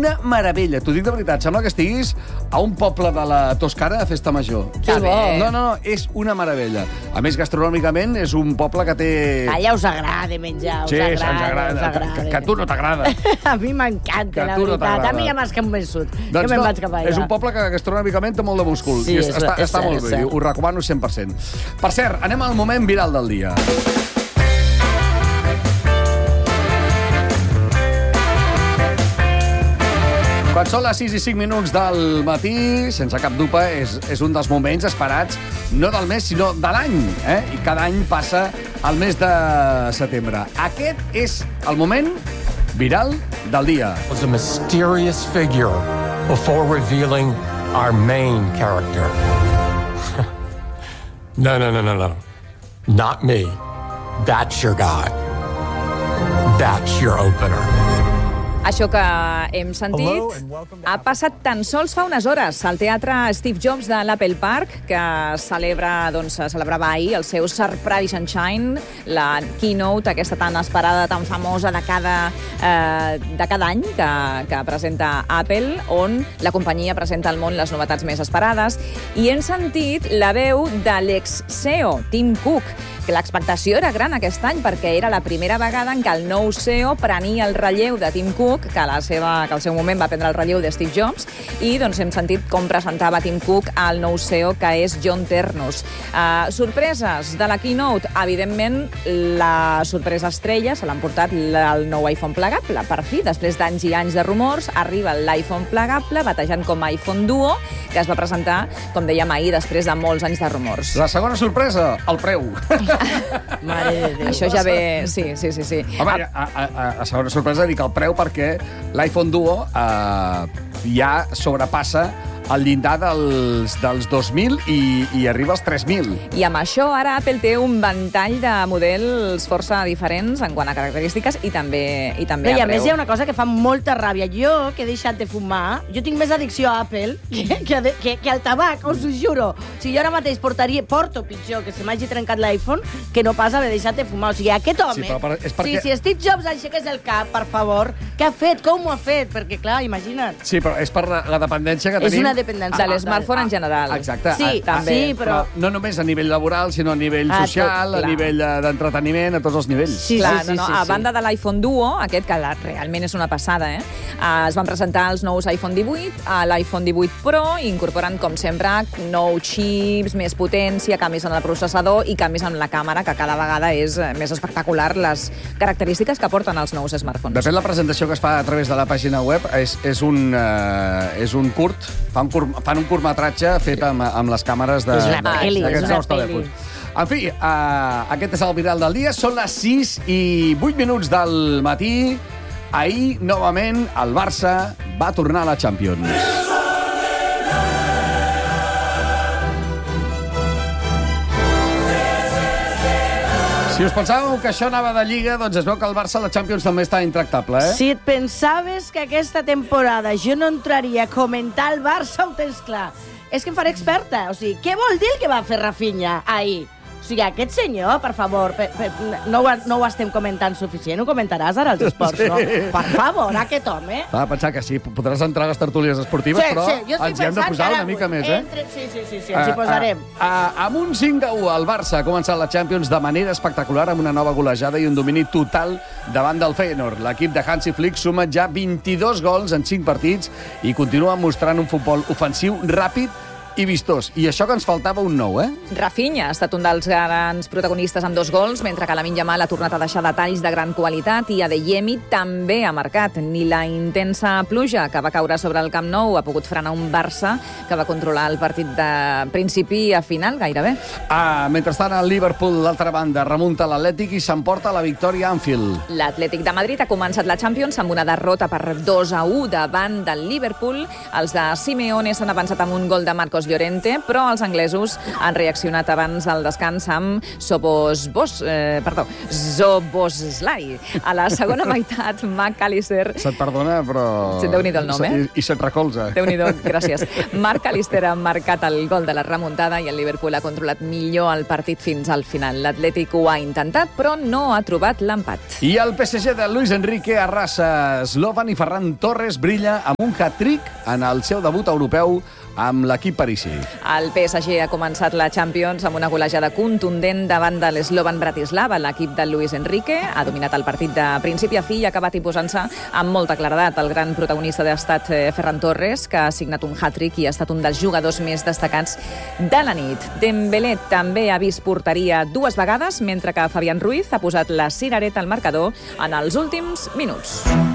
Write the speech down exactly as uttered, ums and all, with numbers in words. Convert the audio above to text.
una meravella. T'ho dic de veritat, sembla que estiguis a un poble de la Toscana a festa major. Que bo. No, no, no, és una meravella. A més, gastronòmicament, és un poble que té... Allà us agrada menjar, us Sí, ens agrada, agrada. us Que, agrada. que, que a tu no t'agrada. A mi m'encanta, Que a la tu no veritat. t'agrada. A mi ja m'has convençut. Doncs que me'n no, vaig cap allà. és un poble que gastronòmicament té molt de múscul. Sí, I és- està, és està cert, molt és bé, cert. ho recomano cent per cent. Per cert, anem al moment viral del dia. Quan són les sis i cinc minuts del matí, sense cap dubte, és, és un dels moments esperats, no del mes, sinó de l'any. Eh? I cada any passa al mes de setembre. Aquest és el moment viral del dia. Was a mysterious figure before revealing our main character. no, no, no, no, no. Not me. That's your guy. That's your opener. Això que hem sentit ha passat tan sols fa unes hores al Teatre Steve Jobs de l'Apple Park, que celebra, doncs, celebrava ahir el seu Surprise and Shine, la keynote aquesta tan esperada, tan famosa de cada, eh, de cada any que, que presenta Apple, on la companyia presenta al món les novetats més esperades. I hem sentit la veu de l'ex-C E O, Tim Cook, que l'expectació era gran aquest any perquè era la primera vegada en què el nou C E O prenia el relleu de Tim Cook, que, la seva, que al seu moment va prendre el relleu de Steve Jobs, i doncs, hem sentit com presentava Tim Cook al nou C E O, que és John Ternus. Uh, sorpreses de la keynote, evidentment, la sorpresa estrella se l'han portat el nou iPhone plegable. Per fi, després d'anys i anys de rumors, arriba l'iPhone plegable, batejant com a iPhone Duo, que es va presentar, com dèiem ahir, després de molts anys de rumors. La segona sorpresa, el preu. Mare de Déu. Això ja ve... Sí, sí, sí. sí. Home, a, a, a, a segona sorpresa dic el preu perquè l'iPhone Duo eh, ja sobrepassa el llindar dels, dels dos mil i, i arriba als tres mil. I amb això ara Apple té un ventall de models força diferents en quant a característiques i també, i també No, I a a més preu. hi ha una cosa que fa molta ràbia. Jo, que he deixat de fumar, jo tinc més addicció a Apple que, que, de- que, que al tabac, us ho juro. O sigui, jo ara mateix portaria, porto pitjor que se m'hagi trencat l'iPhone que no pas haver deixat de fumar. O sigui, aquest home... Sí, però per- és perquè- Sí, si Steve Jobs aixequés el cap, per favor, què ha fet? Com ho ha fet? Perquè, clar, imagina't. Sí, però és per la, la dependència que És tenim... una dependència. De l'esmartphone en general. Exacte. Sí, a, també. sí, però... No només a nivell laboral, sinó a nivell Ah, social, tot, a clar. nivell eh, d'entreteniment, a tots els nivells. Sí, Clar, sí, no, no, sí, a sí. banda de l'iPhone Duo, aquest que la, realment és una passada, eh? Uh, es van presentar els nous iPhone divuit, uh, l'iPhone divuit Pro, i incorporen, com sempre, nous xips, més potència, canvis en el processador i canvis en la càmera, que cada vegada és eh, més espectacular les característiques que porten els nous De smartphones. fet, la presentació que es fa a través de la pàgina web és, és, un, uh, és un curt, fan, cur, fan un curtmetratge fet amb, amb les càmeres de, És una de- pel·li, és d'aquests una nous pel·li. telèfons. En fi, uh, aquest és el viral del dia. Són les sis i vuit minuts del matí. Ahir, novament, el Barça va tornar a la Champions. Si us pensàveu que això anava de Lliga, doncs es veu que el Barça a la Champions també està intractable, eh? Si et pensaves que aquesta temporada jo no entraria a comentar el Barça, ho tens clar. És que em faré experta. O sigui, què vol dir el que va fer Rafinha ahir? O sigui, aquest senyor, per favor, per, per, no, ho, no ho estem comentant suficient, ho comentaràs ara als esports, no? Per favor, aquest home... Va pensar que sí, podràs entrar a les tertúlies esportives, però jo estic ens hi hem de pensant posar que una ara mica vull. més, eh? Entre... Sí, sí, sí, sí, ens hi posarem. A, a, amb un cinc a u, el Barça ha començat la Champions de manera espectacular, amb una nova golejada i un domini total davant del Feyenoord. L'equip de Hansi Flick suma ja vint-i-dos gols en cinc partits i continua mostrant un futbol ofensiu ràpid i vistós. I això que ens faltava un nou, eh? Rafinha ha estat un dels grans protagonistes amb dos gols, mentre que Lamine Yamal ha tornat a deixar detalls de gran qualitat i Adeyemi també ha marcat. Ni la intensa pluja que va caure sobre el Camp Nou ha pogut frenar un Barça que va controlar el partit de principi a final gairebé. Ah, mentrestant, el Liverpool, d'altra banda, remunta l'Atlètic i s'emporta la victòria a Anfield. L'Atlètic de Madrid ha començat la Champions amb una derrota per dos a u davant del Liverpool. Els de Simeone s'han avançat amb un gol de Marcos Marcos Llorente, però els anglesos han reaccionat abans del descans amb Sobosbos, eh, perdó, Zoboslai. A la segona meitat, McAllister... Se't perdona, però... Sí, Déu-n'hi-do el nom, eh? I, i se't recolza. Déu-n'hi-do, gràcies. McAllister ha marcat el gol de la remuntada i el Liverpool ha controlat millor el partit fins al final. L'Atlètic ho ha intentat, però no ha trobat l'empat. I el P S G de Luis Enrique arrasa Slovan i Ferran Torres brilla amb un hat-trick en el seu debut europeu amb l'equip parisí. El P S G ha començat la Champions amb una golejada contundent davant de l'Slovan Bratislava. L'equip de Luis Enrique ha dominat el partit de principi a fi i ha acabat imposant-se amb molta claredat. El gran protagonista ha estat Ferran Torres, que ha signat un hat-trick i ha estat un dels jugadors més destacats de la nit. Dembélé també ha vist porteria dues vegades, mentre que Fabián Ruiz ha posat la cirereta al marcador en els últims minuts.